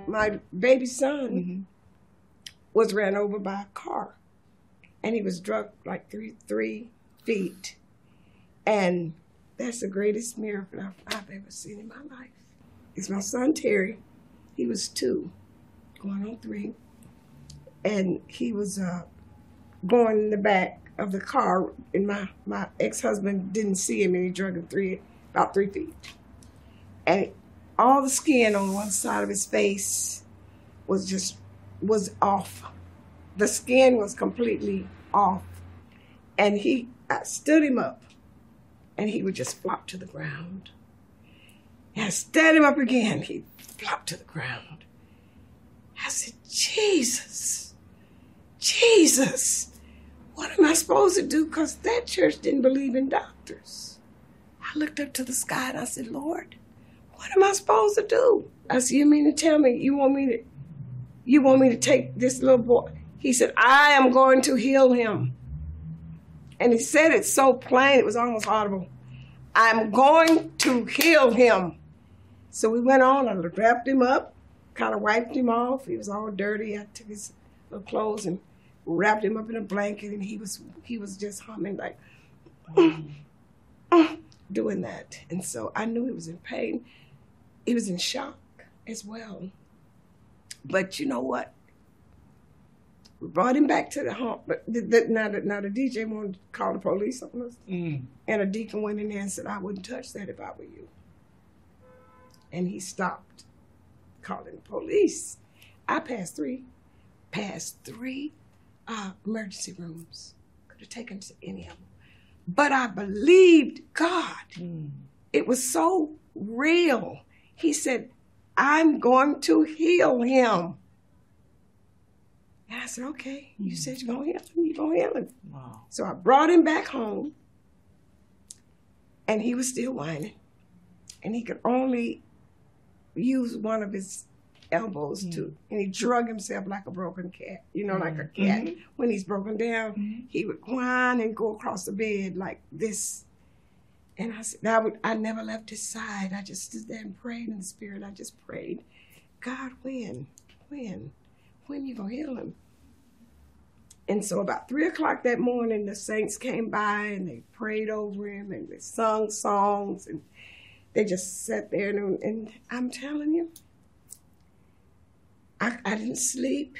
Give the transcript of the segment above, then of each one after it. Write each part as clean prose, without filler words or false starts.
my baby son was ran over by a car. And he was drunk like 3 feet. And that's the greatest miracle I've ever seen in my life. It's my son, Terry. He was 2, going on 3. And he was going in the back of the car, and my ex-husband didn't see him, and he drug him about 3 feet. And all the skin on one side of his face was off. The skin was completely off. And I stood him up, and he would just flop to the ground. And I stood him up again, he flopped to the ground. I said, Jesus, what am I supposed to do? Because that church didn't believe in doctors. I looked up to the sky and I said, Lord, what am I supposed to do? I said, you mean to tell me you want me to take this little boy? He said, I am going to heal him. And he said it so plain, it was almost audible. I'm going to heal him. So we went on, I wrapped him up, kind of wiped him off. He was all dirty. I took his little clothes and wrapped him up in a blanket, and he was just humming like, doing that. And so I knew he was in pain. He was in shock as well. But you know what? We brought him back to the home. But now the DJ wanted to call the police on us. And a deacon went in there and said, I wouldn't touch that if I were you. And he stopped calling the police. I passed three emergency rooms. Could have taken to any of them. But I believed God. It was so real. He said, I'm going to heal him. And I said, okay, you said you're going to heal him. You're going to heal him. Wow. So I brought him back home, and he was still whining. And he could only use one of his elbows and he drug himself like a broken cat, like a cat. When he's broken down, he would whine and go across the bed like this. And I said, I never left his side. I just stood there and prayed in the spirit. I just prayed, God, when you gonna heal him? And so about 3 o'clock that morning, the saints came by and they prayed over him and they sung songs and they just sat there and I'm telling you, I didn't sleep.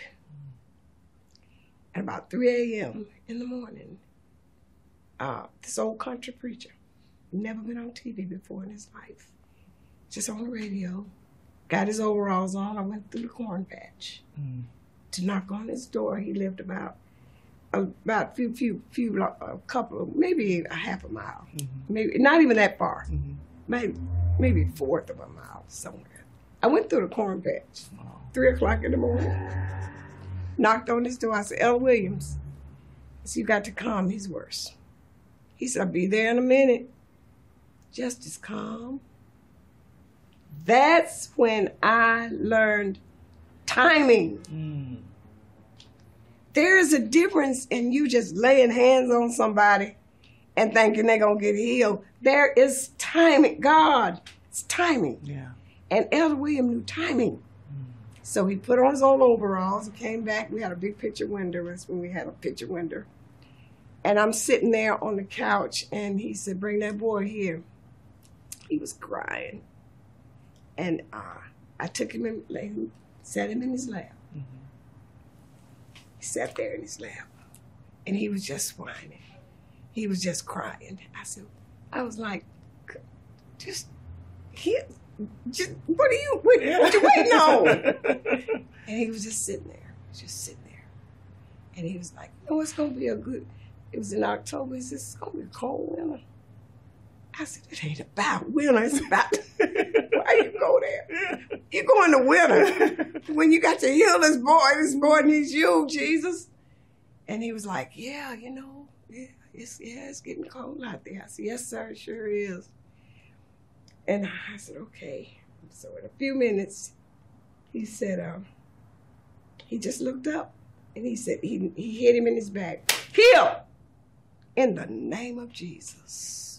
At about 3 a.m. in the morning, this old country preacher, never been on TV before in his life, just on the radio, got his overalls on. I went through the corn patch to knock on his door. He lived about a couple of, maybe a half a mile, maybe not even that far, maybe a fourth of a mile somewhere. I went through the corn patch. 3 o'clock in the morning. Knocked on his door. I said, L. Williams. I said, you got to come. He's worse. He said, I'll be there in a minute. Just as calm. That's when I learned timing. There is a difference in you just laying hands on somebody and thinking they're going to get healed. There is timing. God, it's timing. Yeah. And Elder William knew timing. So he put on his old overalls and came back. We had a big picture window. That's when we had a picture window. And I'm sitting there on the couch, and he said, bring that boy here. He was crying. And I took him and sat him in his lap. He sat there in his lap, and he was just whining. He was just crying. I was like, what are you waiting on? And he was just sitting there. And he was like, it's going to be it was in October. He said, it's going to be a cold winter. I said, it ain't about winter. It's about, why you go there? You go in the winter. When you got to heal this boy needs you, Jesus. And he was like, yeah, it's getting cold out there. I said, yes, sir, it sure is. And I said, okay. So in a few minutes, he said, he just looked up and he said, he hit him in his back. Heal! In the name of Jesus.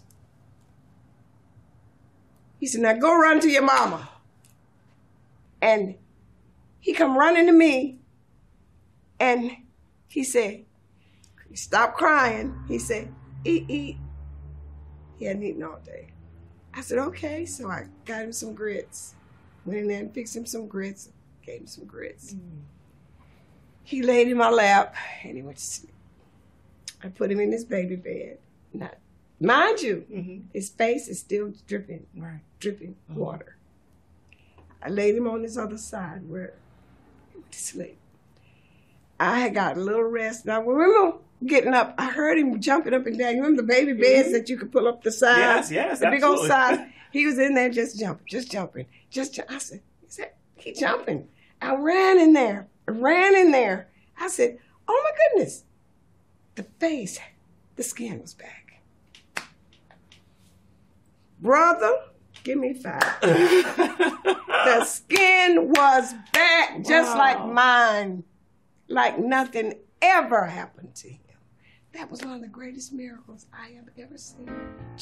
He said, now go run to your mama. And He come running to me, and he said, "Stop crying." He said, "Eat." He hadn't eaten all day. I said, "Okay." So I got him some grits. Went in there and fixed him some grits. Gave him some grits. He laid in my lap, and he went to sleep. I put him in his baby bed. Now, mind you, his face is still dripping water. I laid him on his other side where he went to sleep. I had got a little rest. Now, remember getting up, I heard him jumping up and down. You remember the baby beds that you could pull up the side? Yes, the big old side. He was in there just jumping. I said, he jumping. I ran in there. I said, "Oh my goodness." The face, the skin was back. Brother, give me 5. The skin was back just like mine. Like nothing ever happened to him. That was one of the greatest miracles I have ever seen.